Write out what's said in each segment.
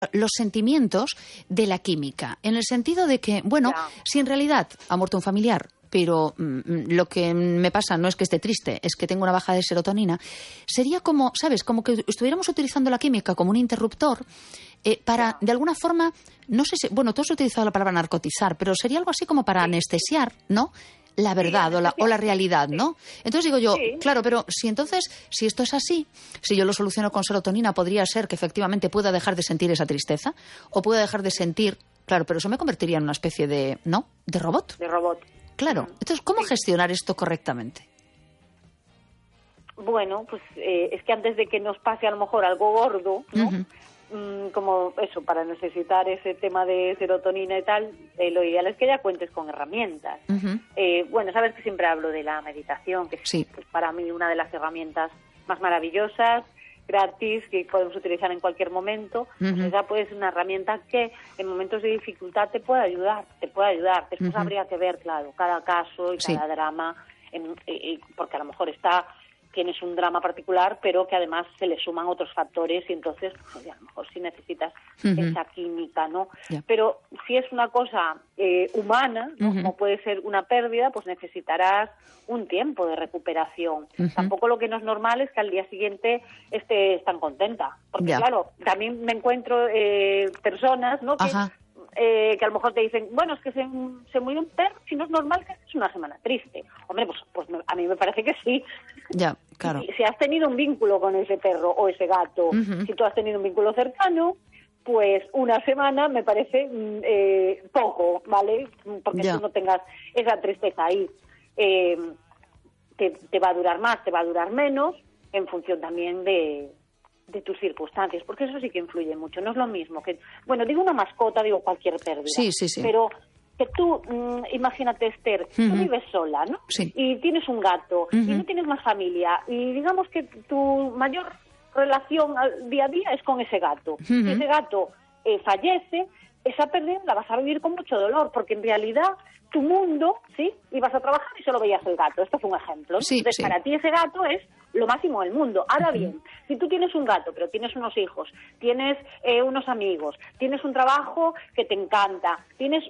los sentimientos de la química, en el sentido de que, bueno, si en realidad ha muerto un familiar, pero lo que me pasa no es que esté triste, es que tengo una baja de serotonina, sería como, ¿sabes? Como que estuviéramos utilizando la química como un interruptor para, de alguna forma, no sé si, bueno, tú has utilizado la palabra narcotizar, pero sería algo así como para anestesiar, ¿no?, la verdad o la realidad, ¿no? Entonces digo yo, claro, pero si esto es así, si yo lo soluciono con serotonina, podría ser que efectivamente pueda dejar de sentir esa tristeza o pueda dejar de sentir, claro, pero eso me convertiría en una especie de, ¿no?, de robot. De robot. Claro. Entonces, ¿cómo gestionar esto correctamente? Bueno, pues es que antes de que nos pase a lo mejor algo gordo, ¿no? Como eso, para necesitar ese tema de serotonina y tal, lo ideal es que ya cuentes con herramientas. Bueno, sabes que siempre hablo de la meditación, que es para mí una de las herramientas más maravillosas, gratis, que podemos utilizar en cualquier momento. Pues esa puede ser una herramienta que en momentos de dificultad te puede ayudar. Después habría que ver, claro, cada caso y cada drama, porque a lo mejor tienes un drama particular, pero que además se le suman otros factores y entonces pues, a lo mejor sí necesitas esa química, ¿no? Pero si es una cosa humana, ¿no? Como puede ser una pérdida, pues necesitarás un tiempo de recuperación. Tampoco lo que no es normal es que al día siguiente estés tan contenta. Porque claro, también me encuentro personas, ¿no?, que a lo mejor te dicen, bueno, es que se murió un perro, si no es normal que es una semana triste. Hombre, pues a mí me parece que sí. Ya, claro. Si has tenido un vínculo con ese perro o ese gato, si tú has tenido un vínculo cercano, pues una semana me parece poco, ¿vale? Porque tú no tengas esa tristeza ahí. Te va a durar más, te va a durar menos, en función también de tus circunstancias, porque eso sí que influye mucho. No es lo mismo que, bueno, digo una mascota, digo cualquier pérdida, pero que tú, imagínate, Esther, tú vives sola, ¿no? Y tienes un gato, y no tienes más familia, y digamos que tu mayor relación al día a día es con ese gato. Si ese gato fallece, esa pérdida la vas a vivir con mucho dolor, porque en realidad tu mundo, ¿sí?, ibas a trabajar y solo veías el gato. Esto es un ejemplo, ¿no? Entonces, para ti ese gato es lo máximo del mundo. Ahora bien, si tú tienes un gato, pero tienes unos hijos, tienes unos amigos, tienes un trabajo que te encanta, tienes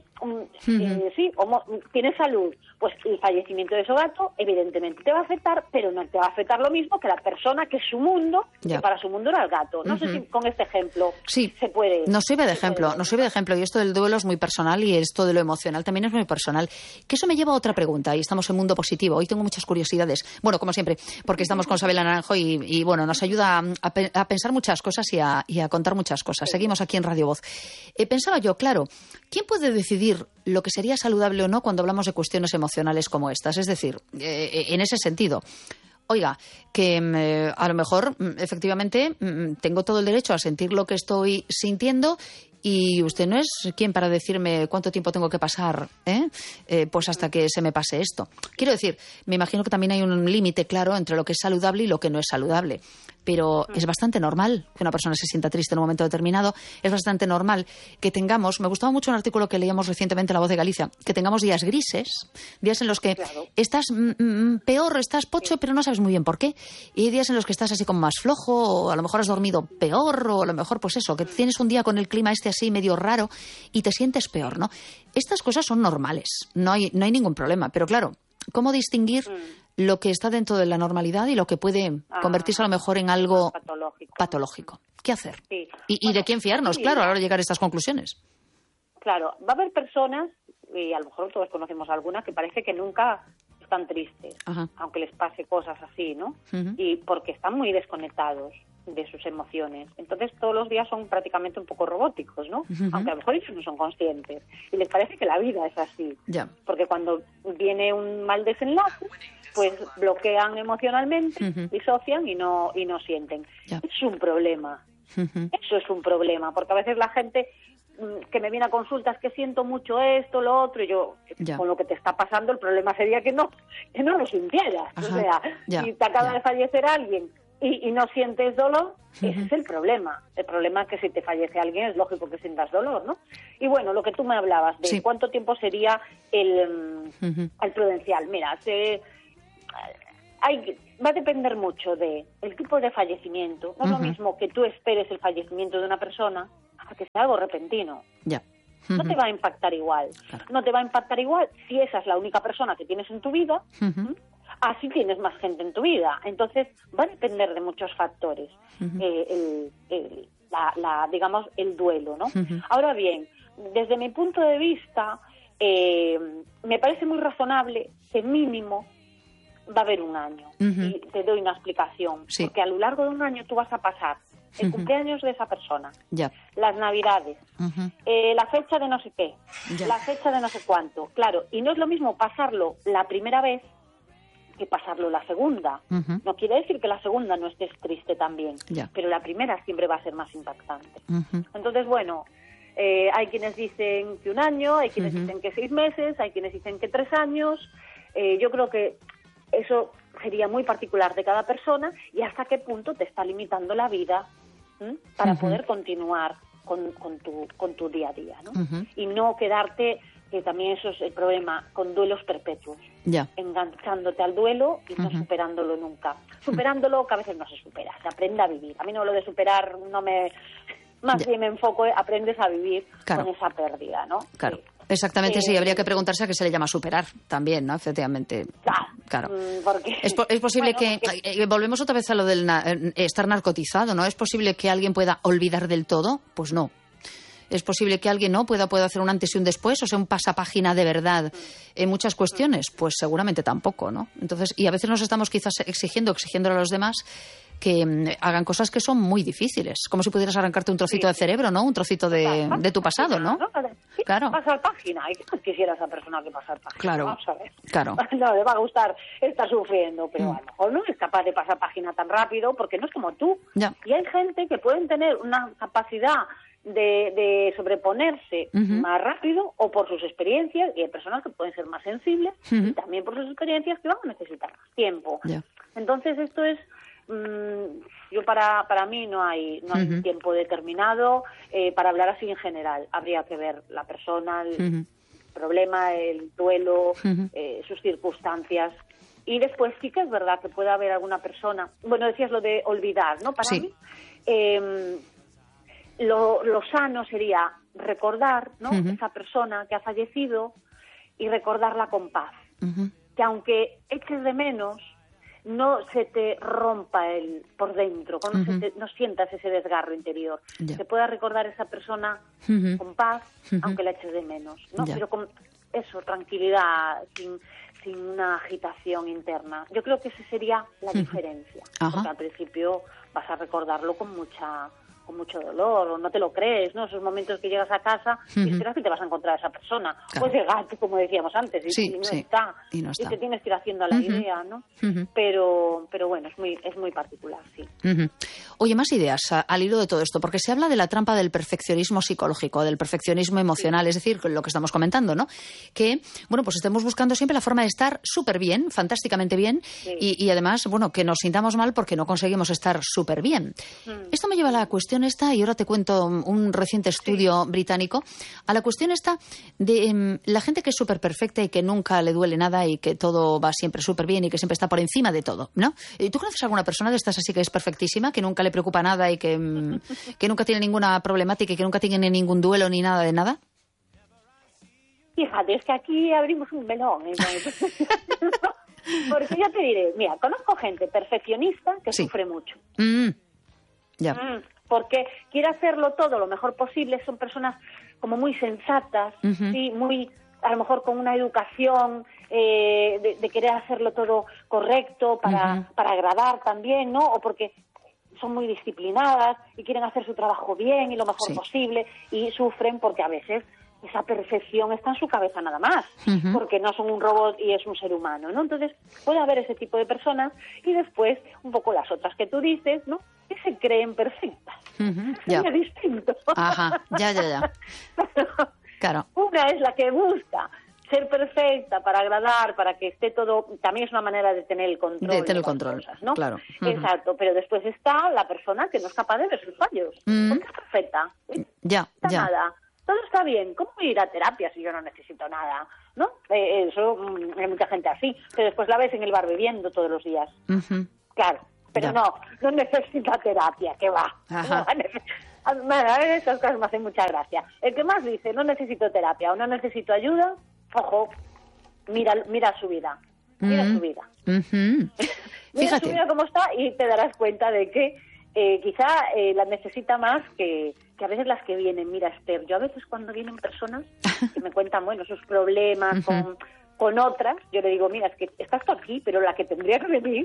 tienes salud, pues el fallecimiento de ese gato evidentemente te va a afectar, pero no te va a afectar lo mismo que la persona que es su mundo, que para su mundo era el gato. No sé si con este ejemplo se puede... Nos sirve de ejemplo, y esto del duelo es muy personal y esto de lo emocional también es muy personal. Que eso me lleva a otra pregunta, y estamos en Mundo Positivo. Hoy tengo muchas curiosidades, bueno, como siempre, porque estamos con Sabela Naranjo y bueno, nos ayuda a pensar muchas cosas y a contar muchas cosas. Seguimos aquí en Radio Voz. Pensaba yo, claro, ¿quién puede decidir lo que sería saludable o no cuando hablamos de cuestiones emocionales como estas? Es decir, en ese sentido, oiga, que a lo mejor efectivamente tengo todo el derecho a sentir lo que estoy sintiendo y usted no es quien para decirme cuánto tiempo tengo que pasar, pues hasta que se me pase esto. Quiero decir, me imagino que también hay un límite claro entre lo que es saludable y lo que no es saludable. Pero es bastante normal que una persona se sienta triste en un momento determinado. Es bastante normal que tengamos, me gustaba mucho un artículo que leíamos recientemente en La Voz de Galicia, que tengamos días grises, días en los que estás peor, estás pocho, pero no sabes muy bien por qué. Y hay días en los que estás así como más flojo, o a lo mejor has dormido peor, o a lo mejor pues eso, que tienes un día con el clima así medio raro y te sientes peor, ¿no? Estas cosas son normales, no hay ningún problema. Pero claro, ¿cómo distinguir lo que está dentro de la normalidad y lo que puede convertirse a lo mejor en algo patológico? ¿Qué hacer? ¿Y de quién fiarnos, claro, a la hora de llegar a estas conclusiones? Claro, va a haber personas, y a lo mejor todos conocemos algunas, que parece que nunca están tristes, aunque les pase cosas así, ¿no? Y porque están muy desconectados de sus emociones. Entonces todos los días son prácticamente un poco robóticos, ¿no? Aunque a lo mejor ellos no son conscientes. Y les parece que la vida es así. Porque cuando viene un mal desenlace, pues bloquean emocionalmente, disocian y no sienten. Es un problema. Eso es un problema, porque a veces la gente que me viene a consultas que siento mucho esto, lo otro, y yo, con lo que te está pasando, el problema sería que no lo sintieras. O sea, si te acaba de fallecer alguien y no sientes dolor, ese es el problema. El problema es que si te fallece alguien es lógico que sientas dolor, ¿no? Y bueno, lo que tú me hablabas de cuánto tiempo sería el prudencial. Mira, va a depender mucho de el tipo de fallecimiento. No es lo mismo que tú esperes el fallecimiento de una persona a que sea algo repentino. Ya. No te va a impactar igual. Claro. No te va a impactar igual si esa es la única persona que tienes en tu vida, así tienes más gente en tu vida. Entonces va a depender de muchos factores, digamos, el duelo, ¿no? Ahora bien, desde mi punto de vista, me parece muy razonable que mínimo va a haber un año. Y te doy una explicación. Sí. Porque a lo largo de un año tú vas a pasar el cumpleaños de esa persona, Ya. las navidades, la fecha de no sé qué, Ya. la fecha de no sé cuánto. Claro, y no es lo mismo pasarlo la primera vez que pasarlo la segunda. No quiere decir que la segunda no estés triste también, Ya. pero la primera siempre va a ser más impactante. Entonces, bueno, hay quienes dicen que un año, hay quienes dicen que 6 meses, hay quienes dicen que 3 años. Yo creo que eso sería muy particular de cada persona y hasta qué punto te está limitando la vida para poder continuar con tu día a día, ¿no? Y no quedarte, que también eso es el problema, con duelos perpetuos. Ya. Enganchándote al duelo y no superándolo nunca. Superándolo, que a veces no se supera, se aprende a vivir. A mí no lo de superar no me... Más bien me enfoco, aprendes a vivir con esa pérdida, ¿no? Claro. Exactamente, sí, habría que preguntarse a qué se le llama superar también, ¿no? Efectivamente. Claro. Porque, es posible que... volvemos otra vez a lo del estar narcotizado, ¿no? ¿Es posible que alguien pueda olvidar del todo? Pues no. ¿Es posible que alguien no pueda hacer un antes y un después? O sea, un pasapágina de verdad en muchas cuestiones. Pues seguramente tampoco, ¿no? Entonces, y a veces nos estamos quizás exigiendo a los demás que hagan cosas que son muy difíciles. Como si pudieras arrancarte un trocito de cerebro, ¿no? Un trocito de tu pasado, ¿no? Sí, Claro. Pasar página. ¿Y qué más quisiera esa persona que pasar página? Claro. Vamos a ver. Claro. No, le va a gustar estar sufriendo, pero a lo mejor no es capaz de pasar página tan rápido porque no es como tú. Ya. Y hay gente que pueden tener una capacidad de sobreponerse más rápido o por sus experiencias, y hay personas que pueden ser más sensibles y también por sus experiencias que van a necesitar más tiempo. Ya. Entonces esto es yo para mí no hay un tiempo determinado para hablar así en general. Habría que ver la persona, el problema, el duelo, sus circunstancias. Y después sí que es verdad que puede haber alguna persona, bueno, decías lo de olvidar, ¿no? Para mí lo sano sería recordar, ¿no? Esa persona que ha fallecido y recordarla con paz. Que aunque eches de menos, no se te rompa por dentro, no sientas ese desgarro interior. Que puedas recordar a esa persona con paz, aunque la eches de menos, ¿no? Pero con eso, tranquilidad, sin una agitación interna. Yo creo que esa sería la diferencia. Porque al principio vas a recordarlo con mucho dolor, o no te lo crees, ¿no? Esos momentos que llegas a casa y esperas que te vas a encontrar a esa persona. Claro. Pues el gato, como decíamos antes, y no está. Y te tienes que ir haciendo a la idea, ¿no? Pero bueno, es muy particular, sí. Oye, más ideas al hilo de todo esto, porque se habla de la trampa del perfeccionismo psicológico, del perfeccionismo emocional, es decir, lo que estamos comentando, ¿no? Que, bueno, pues estemos buscando siempre la forma de estar súper bien, fantásticamente bien, y además, bueno, que nos sintamos mal porque no conseguimos estar súper bien. Esto me lleva a la cuestión esta, y ahora te cuento un reciente estudio británico, a la cuestión esta de la gente que es súper perfecta y que nunca le duele nada y que todo va siempre súper bien y que siempre está por encima de todo, ¿no? ¿Tú conoces alguna persona de estas así que es perfectísima, que nunca le preocupa nada y que nunca tiene ninguna problemática y que nunca tiene ningún duelo ni nada de nada? Fíjate, es que aquí abrimos un melón. Porque ya te diré, mira, conozco gente perfeccionista que sufre mucho. Porque quiere hacerlo todo lo mejor posible, son personas como muy sensatas, ¿sí? Muy, a lo mejor con una educación de querer hacerlo todo correcto para agradar también, ¿no? O porque son muy disciplinadas y quieren hacer su trabajo bien y lo mejor posible, y sufren porque a veces esa perfección está en su cabeza nada más, porque no son un robot y es un ser humano, ¿no? Entonces puede haber ese tipo de personas y después un poco las otras que tú dices, ¿no? Que se creen perfectas. Ya. Es distinto. Ajá, ya. Claro. Una es la que busca ser perfecta para agradar, para que esté todo, también es una manera de tener el control. De tener el control, cosas, ¿no? claro. Exacto, pero después está la persona que no es capaz de ver sus fallos. Porque es perfecta. Ya. Nada. Todo está bien. ¿Cómo ir a terapia si yo no necesito nada? ¿No? Eso, hay mucha gente así. Que después la ves en el bar bebiendo todos los días. Claro. Pero no necesita terapia, que va. Esas cosas me hacen mucha gracia. El que más dice, no necesito terapia o no necesito ayuda, ojo, mira su vida. Mira su vida. Mira su vida cómo está y te darás cuenta de que quizá la necesita más que a veces las que vienen. Mira, Esther, yo a veces cuando vienen personas que me cuentan, bueno, sus problemas con otras, yo le digo, mira, es que estás tú aquí, pero la que tendría que venir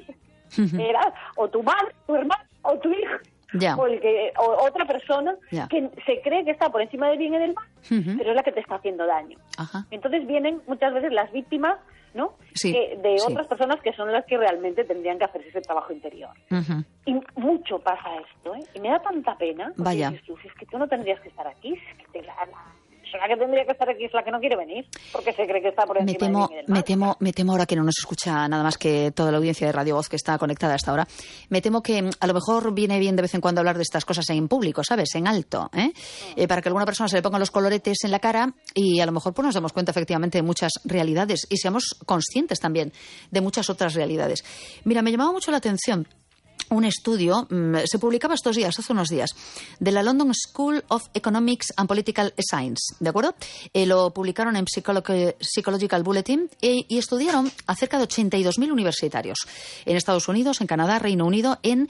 era o tu madre, tu hermano o tu hija. Ya. O otra persona que se cree que está por encima del bien y del mal, pero es la que te está haciendo daño. Ajá. Entonces vienen muchas veces las víctimas, ¿no? Sí, de otras personas que son las que realmente tendrían que hacerse ese trabajo interior. Y mucho pasa esto, ¿eh? Y me da tanta pena. Vaya. Dices tú, si es que tú no tendrías que estar aquí, si es que la persona que tendría que estar aquí es la que no quiere venir, porque se cree que está por encima del bien y del mal. Me temo ahora que no nos escucha nada más que toda la audiencia de Radio Voz que está conectada hasta ahora. Me temo que a lo mejor viene bien de vez en cuando hablar de estas cosas en público, ¿sabes? En alto, para que alguna persona se le pongan los coloretes en la cara y a lo mejor pues nos damos cuenta efectivamente de muchas realidades y seamos conscientes también de muchas otras realidades. Mira, me llamaba mucho la atención un estudio, se publicaba hace unos días, de la London School of Economics and Political Science, ¿de acuerdo? Lo publicaron en Psychological Bulletin y estudiaron a cerca de 82.000 universitarios en Estados Unidos, en Canadá, Reino Unido, en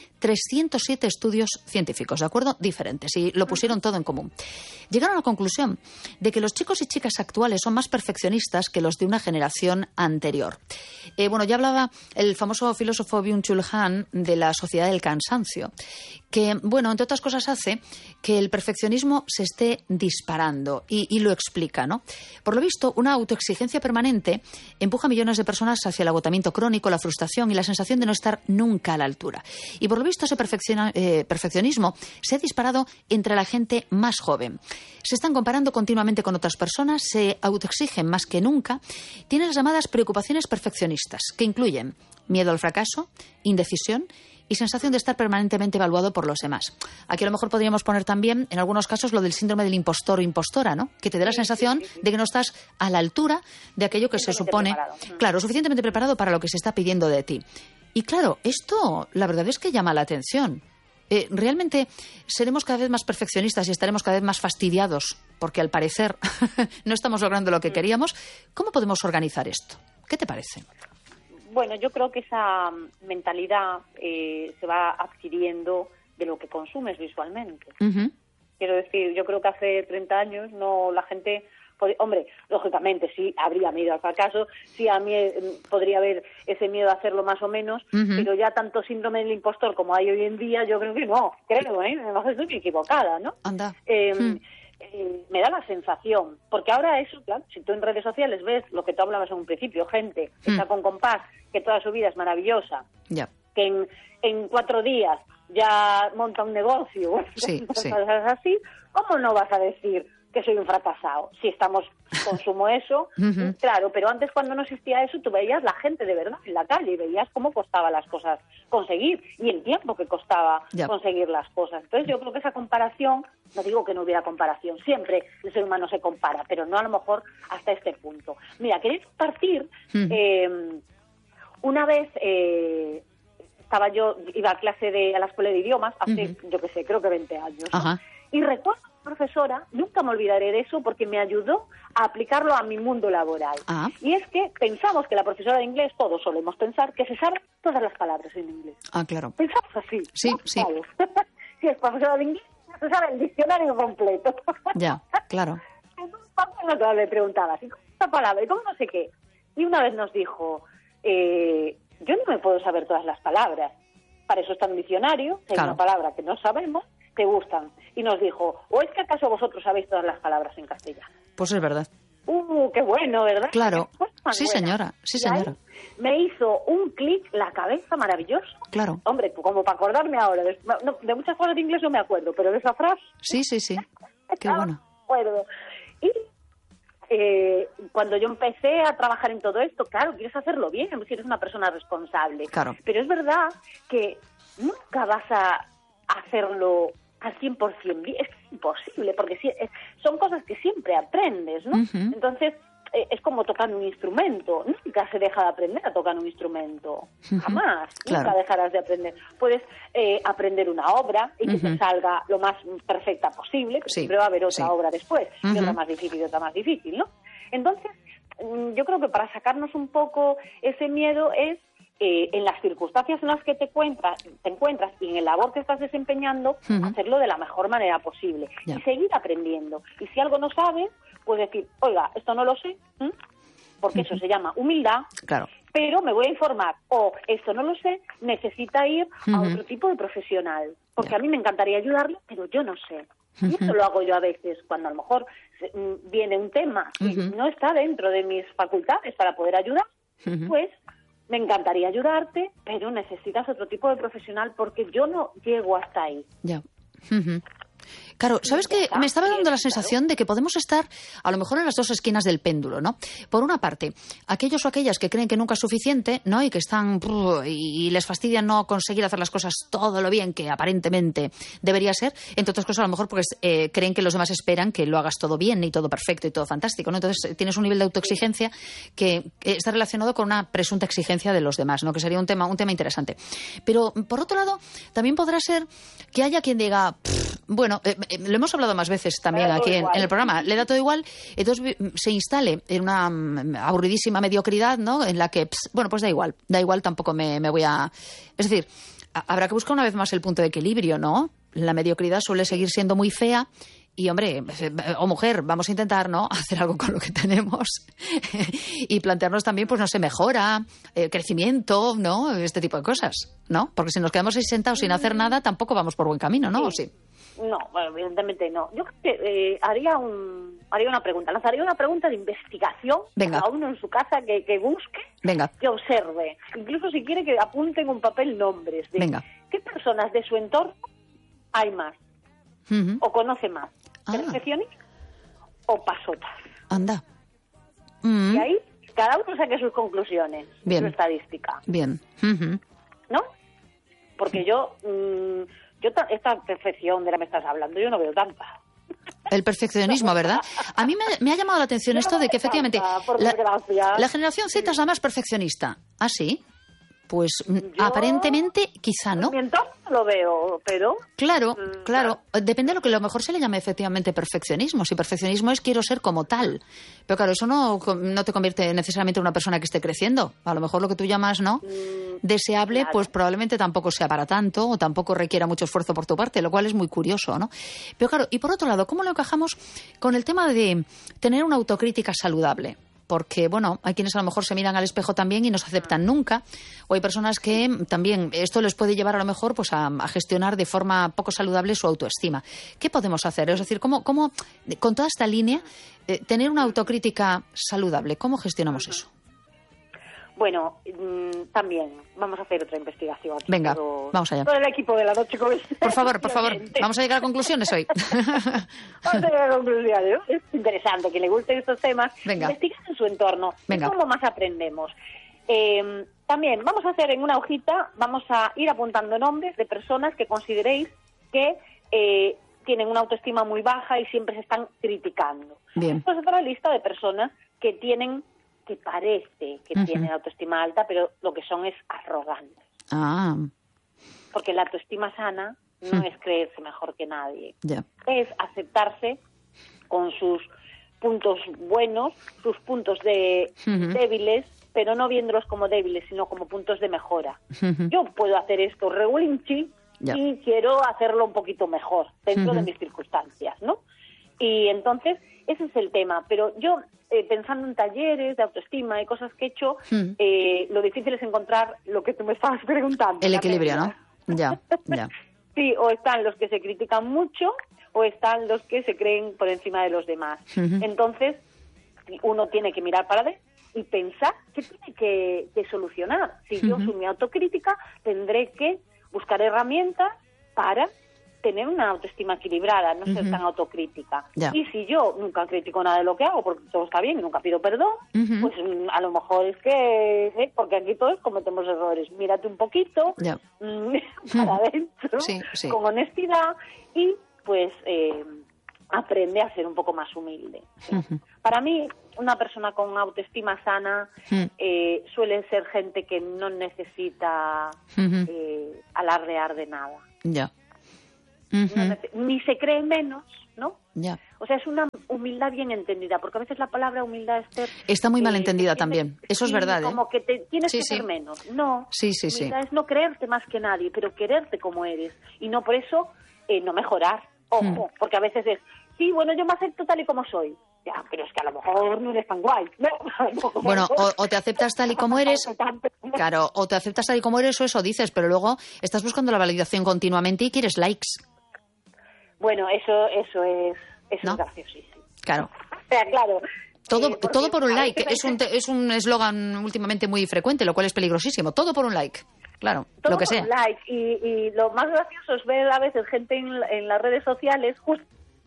307 estudios científicos, ¿de acuerdo? Diferentes, y lo pusieron todo en común. Llegaron a la conclusión de que los chicos y chicas actuales son más perfeccionistas que los de una generación anterior. Ya hablaba el famoso filósofo Byung-Chul Han de la sociedad del cansancio, que, entre otras cosas hace que el perfeccionismo se esté disparando y lo explica, ¿no? Por lo visto, una autoexigencia permanente empuja a millones de personas hacia el agotamiento crónico, la frustración y la sensación de no estar nunca a la altura. Y por lo visto, ese perfeccionismo se ha disparado entre la gente más joven. Se están comparando continuamente con otras personas, se autoexigen más que nunca, tienen las llamadas preocupaciones perfeccionistas, que incluyen miedo al fracaso, indecisión y sensación de estar permanentemente evaluado por los demás. Aquí a lo mejor podríamos poner también, en algunos casos, lo del síndrome del impostor o impostora, ¿no? Que te dé la sensación de que no estás a la altura de aquello que se supone, claro, suficientemente preparado para lo que se está pidiendo de ti. Y claro, esto la verdad es que llama la atención. Realmente seremos cada vez más perfeccionistas y estaremos cada vez más fastidiados porque al parecer no estamos logrando lo que queríamos. ¿Cómo podemos organizar esto? ¿Qué te parece? Bueno, yo creo que esa mentalidad se va adquiriendo de lo que consumes visualmente. Quiero decir, yo creo que hace 30 años la gente... Hombre, lógicamente sí habría miedo al fracaso, sí podría haber ese miedo a hacerlo más o menos, pero ya tanto síndrome del impostor como hay hoy en día, yo creo que no, no estoy equivocada, ¿no? Anda. Me da la sensación, porque ahora eso, claro, si tú en redes sociales ves lo que tú hablabas en un principio, gente que está con compás, que toda su vida es maravillosa, que en 4 días ya monta un negocio, cosas así, ¿cómo no vas a decir que soy un fracasado? Si consumo eso, claro, pero antes cuando no existía eso, tú veías la gente de verdad en la calle y veías cómo costaba las cosas conseguir y el tiempo que costaba conseguir las cosas. Entonces yo creo que esa comparación, no digo que no hubiera comparación, siempre el ser humano se compara, pero no a lo mejor hasta este punto. Mira, quería compartir, una vez iba a a la escuela de idiomas hace, yo qué sé, creo que 20 años, ¿no? Y recuerdo a la profesora, nunca me olvidaré de eso, porque me ayudó a aplicarlo a mi mundo laboral. Y es que pensamos que la profesora de inglés, todos solemos pensar, que se sabe todas las palabras en inglés. Claro. Pensamos así. Sí, ¿no? sí. Si es profesora de inglés, se sabe el diccionario completo. Ya, claro. Entonces, le preguntaba, ¿y cómo esta palabra? ¿Y cómo no sé qué? Y una vez nos dijo, yo no me puedo saber todas las palabras. Para eso está un diccionario, si hay una palabra que no sabemos, te gustan. Y nos dijo, ¿o es que acaso vosotros sabéis todas las palabras en castellano? Pues es verdad. Qué bueno, ¿verdad? Claro. Sí, señora. Sí, señora. Me hizo un clic la cabeza maravilloso. Claro. Hombre, como para acordarme ahora. De muchas cosas de inglés no me acuerdo, pero de esa frase... Sí. Qué bueno. Acuerdo. Y cuando yo empecé a trabajar en todo esto, claro, quieres hacerlo bien, si eres una persona responsable. Claro. Pero es verdad que nunca vas a hacerlo al 100% bien. Es imposible, porque son cosas que siempre aprendes, ¿no? Entonces, es como tocar un instrumento. nunca se deja de aprender a tocar un instrumento. Jamás. Claro. Nunca dejarás de aprender. Puedes aprender una obra y que te salga lo más perfecta posible, pero siempre va a haber otra obra después, y otra más difícil y otra más difícil, ¿no? Entonces, yo creo que para sacarnos un poco ese miedo es en las circunstancias en las que te encuentras y en el labor que estás desempeñando, hacerlo de la mejor manera posible y seguir aprendiendo. Y si algo no sabes, pues decir, oiga, esto no lo sé, porque eso se llama humildad, claro. Pero me voy a informar, o esto no lo sé, necesita ir a otro tipo de profesional, porque a mí me encantaría ayudarle, pero yo no sé. Y eso lo hago yo a veces, cuando a lo mejor viene un tema que no está dentro de mis facultades para poder ayudar, pues me encantaría ayudarte, pero necesitas otro tipo de profesional porque yo no llego hasta ahí. Ya. Claro, ¿sabes qué? Me estaba dando la sensación de que podemos estar a lo mejor en las dos esquinas del péndulo, ¿no? Por una parte, aquellos o aquellas que creen que nunca es suficiente, ¿no? Y que están y les fastidia no conseguir hacer las cosas todo lo bien que aparentemente debería ser, entre otras cosas a lo mejor porque creen que los demás esperan que lo hagas todo bien y todo perfecto y todo fantástico, ¿no? Entonces tienes un nivel de autoexigencia que está relacionado con una presunta exigencia de los demás, ¿no? Que sería un tema interesante. Pero por otro lado, también podrá ser que haya quien diga, bueno, lo hemos hablado más veces también aquí en el programa, le da todo igual, entonces se instale en una aburridísima mediocridad, ¿no? En la que, bueno, pues da igual, tampoco me voy a... Es decir, habrá que buscar una vez más el punto de equilibrio, ¿no? La mediocridad suele seguir siendo muy fea y, hombre, o mujer, vamos a intentar, ¿no?, hacer algo con lo que tenemos y plantearnos también, pues no sé, mejora, crecimiento, ¿no? Este tipo de cosas, ¿no? Porque si nos quedamos ahí sentados sin hacer nada, tampoco vamos por buen camino, ¿no? ¿O sí? No, bueno, evidentemente no. Yo creo que haría una pregunta. Lanzaría una pregunta de investigación. Venga. A uno en su casa que busque, venga, que observe. Incluso si quiere que apunte en un papel nombres de venga, qué personas de su entorno hay más o conoce más. ¿Perfeccionistas o pasotas? Anda. Y ahí cada uno saque sus conclusiones, Bien. su estadística. Bien. ¿No? Porque yo esta perfección de la que me estás hablando, yo no veo tanta. El perfeccionismo, ¿verdad? A mí me ha llamado la atención esto de que efectivamente la generación Z es la más perfeccionista. ¿Ah, sí? Pues aparentemente quizá no. Mi entorno lo veo, pero... Claro. Depende de lo que a lo mejor se le llame efectivamente perfeccionismo. Si perfeccionismo es quiero ser como tal. Pero claro, eso no te convierte necesariamente en una persona que esté creciendo. A lo mejor lo que tú llamas, ¿no?, deseable, claro, pues probablemente tampoco sea para tanto o tampoco requiera mucho esfuerzo por tu parte, lo cual es muy curioso, ¿no? Pero claro, y por otro lado, ¿cómo lo encajamos con el tema de tener una autocrítica saludable? Porque, bueno, hay quienes a lo mejor se miran al espejo también y no se aceptan nunca, o hay personas que también esto les puede llevar a lo mejor pues a gestionar de forma poco saludable su autoestima. ¿Qué podemos hacer? Es decir, ¿cómo con toda esta línea, tener una autocrítica saludable? ¿Cómo gestionamos eso? Bueno, también vamos a hacer otra investigación. Venga, vamos allá. Todo el equipo de la noche. Por favor, vamos a llegar a conclusiones hoy. Vamos a llegar a conclusiones. Es interesante que le gusten estos temas. Venga. Investigar en su entorno. Venga. ¿Cómo más aprendemos? También vamos a hacer en una hojita, vamos a ir apuntando nombres de personas que consideréis que tienen una autoestima muy baja y siempre se están criticando. Bien. Pues otra lista de personas que parece que tienen autoestima alta, pero lo que son es arrogantes. Porque la autoestima sana no es creerse mejor que nadie. Yeah. Es aceptarse con sus puntos buenos, sus puntos débiles, pero no viéndolos como débiles, sino como puntos de mejora. Yo puedo hacer esto regulinchi y quiero hacerlo un poquito mejor dentro de mis circunstancias, ¿no? Y entonces, ese es el tema. Pero yo, pensando en talleres de autoestima y cosas que he hecho, lo difícil es encontrar lo que tú me estabas preguntando. El equilibrio, ¿no? Ya. Sí, o están los que se critican mucho o están los que se creen por encima de los demás. Entonces, uno tiene que mirar para adentro y pensar qué tiene que solucionar. Si yo soy mi autocrítica, tendré que buscar herramientas para tener una autoestima equilibrada, no ser tan autocrítica. Y si yo nunca critico nada de lo que hago, porque todo está bien y nunca pido perdón, pues a lo mejor es que, porque aquí todos cometemos errores, mírate un poquito para adentro, con honestidad y pues aprende a ser un poco más humilde. ¿Sí? Para mí, una persona con autoestima sana suele ser gente que no necesita alardear de nada. Ya. Ni se cree menos, ¿no? Ya. O sea, es una humildad bien entendida, porque a veces la palabra humildad, Esther, está muy mal entendida también. Eso es verdad, ¿eh? Como que te tienes que ser menos. No. Humildad es no creerte más que nadie, pero quererte como eres. Y no por eso no mejorar. Ojo, porque a veces es, sí, bueno, yo me acepto tal y como soy. Ya, pero es que a lo mejor no eres tan guay. No. Bueno, o te aceptas tal y como eres, claro, o te aceptas tal y como eres o eso dices, pero luego estás buscando la validación continuamente y quieres likes. Bueno, eso es ¿no? graciosísimo. Claro. O sea, claro. Todo por un like. Es un eslogan últimamente muy frecuente, lo cual es peligrosísimo. Todo por un like. Claro, todo lo que por sea. Un like. Y lo más gracioso es ver a veces gente en las redes sociales justo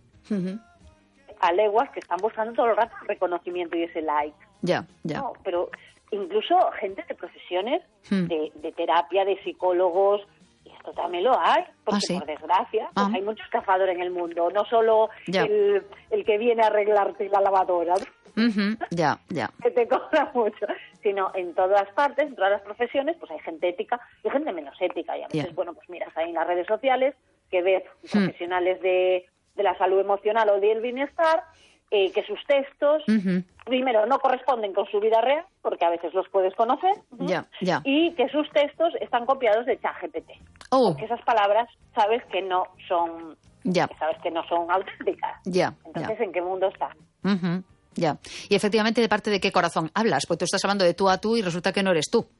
a leguas que están buscando todo el rato reconocimiento y ese like. Ya. No, pero incluso gente de profesiones de terapia, de psicólogos, y esto también lo hay, porque ¿sí? por desgracia pues hay mucho estafador en el mundo, no solo el que viene a arreglarte la lavadora, Ya. que te cobra mucho, sino en todas partes, en todas las profesiones, pues hay gente ética y gente menos ética, y a veces, bueno, pues miras ahí en las redes sociales que ves profesionales de la salud emocional o del bienestar, que sus textos, primero, no corresponden con su vida real, porque a veces los puedes conocer, y que sus textos están copiados de ChatGPT. Porque esas palabras sabes que no son, auténticas. Entonces, ¿en qué mundo están? Ya. Y efectivamente, ¿de parte de qué corazón hablas? Pues tú estás hablando de tú a tú y resulta que no eres tú.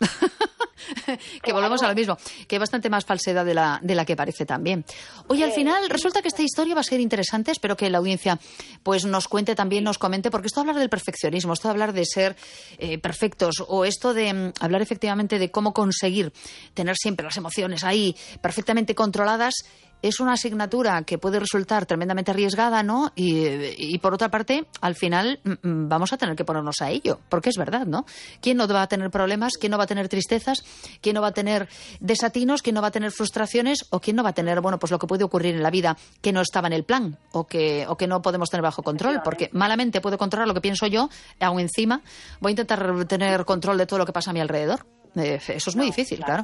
Que volvemos a lo mismo, que hay bastante más falsedad de la que parece también. Oye, al final resulta que esta historia va a ser interesante. Espero que la audiencia pues nos cuente también, nos comente, porque esto de hablar del perfeccionismo, esto de hablar de ser perfectos, o esto de hablar efectivamente de cómo conseguir tener siempre las emociones ahí perfectamente controladas, es una asignatura que puede resultar tremendamente arriesgada, ¿no? Y por otra parte, al final vamos a tener que ponernos a ello, porque es verdad, ¿no? ¿Quién no va a tener problemas? ¿Quién no va a tener tristezas? ¿Quién no va a tener desatinos? ¿Quién no va a tener frustraciones? ¿O quién no va a tener, bueno, pues lo que puede ocurrir en la vida que no estaba en el plan o que no podemos tener bajo control? Porque malamente puedo controlar lo que pienso yo, aún encima voy a intentar tener control de todo lo que pasa a mi alrededor. Eso es muy difícil, claro.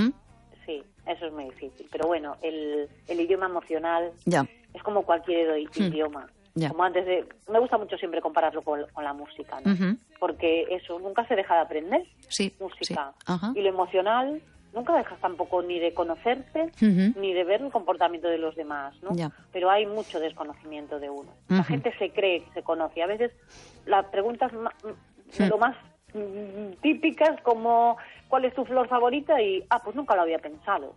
Sí, eso es muy difícil. Pero bueno, el idioma emocional es como cualquier idioma. Como antes me gusta mucho siempre compararlo con la música, ¿no? Porque eso nunca se deja de aprender. Música. Y lo emocional nunca dejas tampoco ni de conocerte ni de ver el comportamiento de los demás, ¿no? Pero hay mucho desconocimiento de uno. La gente se cree que se conoce. A veces las preguntas lo más típicas como ¿cuál es tu flor favorita? Y pues nunca lo había pensado.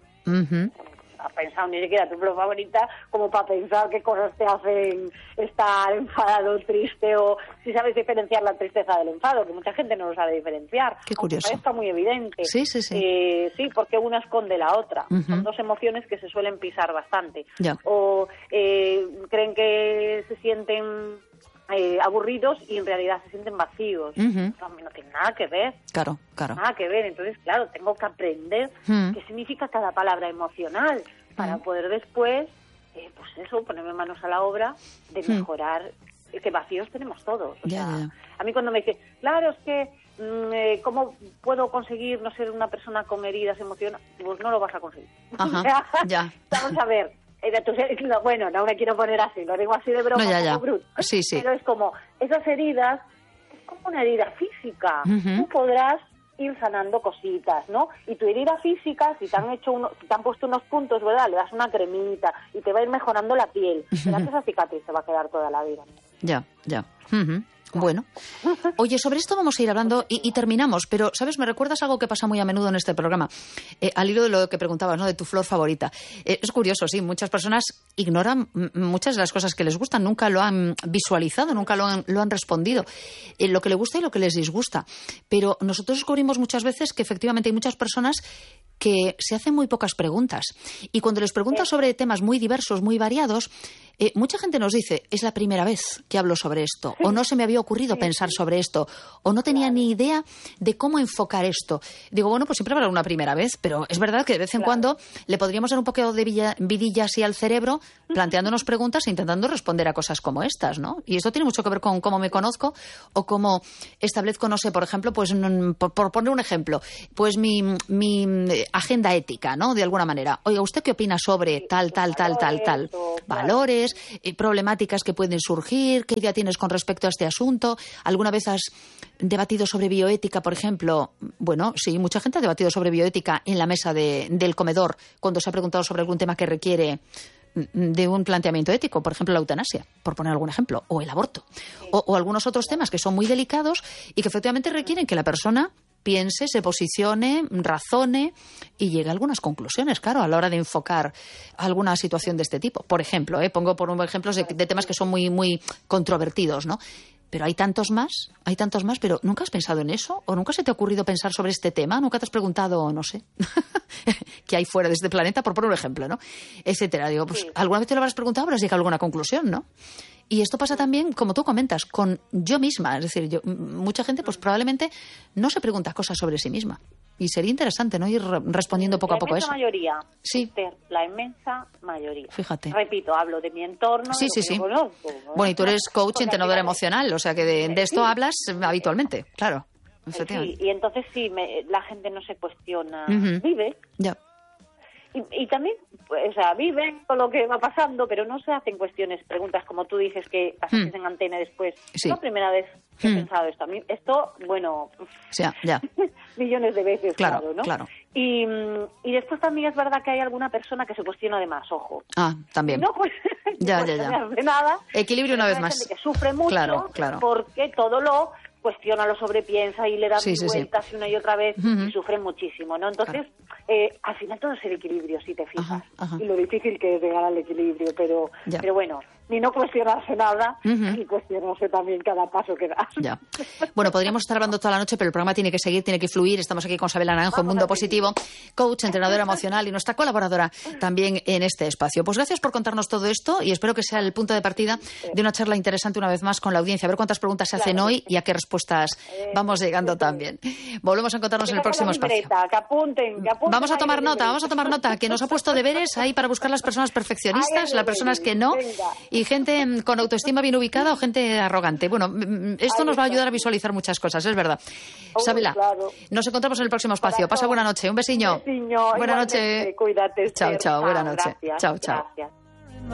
Ha pensado ni siquiera tu flor favorita como para pensar qué cosas te hacen estar enfadado, triste, o si sabes diferenciar la tristeza del enfado, que mucha gente no lo sabe diferenciar. Qué curioso. Está muy evidente. Sí. Sí, porque una esconde la otra. Son dos emociones que se suelen pisar bastante. O creen que se sienten aburridos y en realidad se sienten vacíos. No tiene nada que ver. Claro. Nada que ver. Entonces, claro, tengo que aprender qué significa cada palabra emocional para poder después, pues eso, ponerme manos a la obra de mejorar, que vacíos tenemos todos. O sea, a mí cuando me dice, claro, es que ¿cómo puedo conseguir no ser una persona con heridas emocionales? Pues no lo vas a conseguir. Vamos a ver. Bueno, no me quiero poner así, lo digo así de broma, como bruto. Sí. Pero es como, esas heridas, es como una herida física. Tú podrás ir sanando cositas, ¿no? Y tu herida física, si te han puesto unos puntos, ¿verdad? Le das una cremita y te va a ir mejorando la piel. Verás que esa cicatriz te va a quedar toda la vida. Ya. Bueno, oye, sobre esto vamos a ir hablando y terminamos, pero, ¿sabes? Me recuerdas algo que pasa muy a menudo en este programa, al hilo de lo que preguntabas, ¿no? De tu flor favorita. Es curioso, sí, muchas personas ignoran muchas de las cosas que les gustan, nunca lo han visualizado, nunca lo han respondido, lo que les gusta y lo que les disgusta. Pero nosotros descubrimos muchas veces que efectivamente hay muchas personas que se hacen muy pocas preguntas. Y cuando les preguntas sobre temas muy diversos, muy variados, mucha gente nos dice, es la primera vez que hablo sobre esto, o no se me había ocurrido pensar sobre esto, o no tenía ni idea de cómo enfocar esto. Digo, bueno, pues siempre habrá una primera vez, pero es verdad que de vez en cuando le podríamos dar un poco de vidilla así al cerebro planteándonos preguntas e intentando responder a cosas como estas, ¿no? Y esto tiene mucho que ver con cómo me conozco o cómo establezco, no sé, por ejemplo, pues por poner un ejemplo, pues mi agenda ética, ¿no? De alguna manera. Oiga, ¿usted qué opina sobre tal? Valores, problemáticas que pueden surgir, ¿qué idea tienes con respecto a este asunto? ¿Alguna vez has debatido sobre bioética, por ejemplo? Bueno, sí, mucha gente ha debatido sobre bioética en la mesa del comedor cuando se ha preguntado sobre algún tema que requiere de un planteamiento ético, por ejemplo la eutanasia, por poner algún ejemplo, o el aborto, o algunos otros temas que son muy delicados y que efectivamente requieren que la persona piense, se posicione, razone y llegue a algunas conclusiones, claro, a la hora de enfocar alguna situación de este tipo. Por ejemplo, pongo por ejemplos de temas que son muy, muy controvertidos, ¿no? Pero hay tantos más, pero ¿nunca has pensado en eso? ¿O nunca se te ha ocurrido pensar sobre este tema? ¿Nunca te has preguntado, no sé, qué hay fuera de este planeta, por poner un ejemplo, ¿no? Etcétera. Digo, pues alguna vez te lo habrás preguntado, habrás llegado a alguna conclusión, ¿no? Y esto pasa también, como tú comentas, con yo misma. Es decir, mucha gente pues probablemente no se pregunta cosas sobre sí misma. Y sería interesante, ¿no? Ir respondiendo poco a poco a eso. La inmensa mayoría. Sí. Esther, la inmensa mayoría. Fíjate. Repito, hablo de mi entorno. Sí. Conozco, ¿no? Bueno, y tú eres coach y entrenadora emocional, o sea que de esto hablas habitualmente, claro. Sí, y entonces la gente no se cuestiona. Vive. Ya. Y también, pues, o sea, viven con lo que va pasando, pero no se hacen preguntas como tú dices que pasaste en antena después. Sí. Es la primera vez que he pensado esto. A mí, esto, bueno, ya. millones de veces, claro, ¿no? Claro. Y después también es verdad que hay alguna persona que se cuestiona de más, ojo. Ah, también. No, pues, ya. De nada. Equilibrio una vez más. Gente que sufre mucho claro. porque todo lo cuestiona, lo sobrepiensa y le dan vueltas una y otra vez y sufren muchísimo, ¿no? Entonces, al final todo es el equilibrio, si te fijas. Ajá. Y lo difícil que es llegar al equilibrio, pero bueno, ni no cuestionarse nada, ni cuestionarse también cada paso que das. Ya. Bueno, podríamos estar hablando toda la noche, pero el programa tiene que seguir, tiene que fluir. Estamos aquí con Sabela Naranjo, en Mundo Positivo, coach, entrenadora emocional y nuestra colaboradora también en este espacio. Pues gracias por contarnos todo esto y espero que sea el punto de partida de una charla interesante una vez más con la audiencia. A ver cuántas preguntas se hacen hoy y a qué respuestas vamos llegando también. Volvemos a encontrarnos en el próximo espacio. Que apunten. Vamos a tomar nota, que nos ha puesto deberes ahí para buscar las personas perfeccionistas, las personas que no, y gente con autoestima bien ubicada o gente arrogante. Bueno, esto nos va a ayudar a visualizar muchas cosas, es verdad. Sabela, nos encontramos en el próximo espacio. Pasa buena noche, un besiño. Buena noche. Cuídate. Chao, buena noche. Gracias. Chao. Gracias.